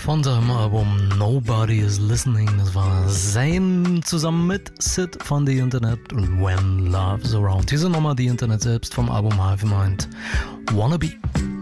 von seinem Album Nobody is Listening. Das war Zayn zusammen mit Sid von The Internet und When Love's Around. Hier sind nochmal The Internet selbst vom Album Hive Mind. Wannabe.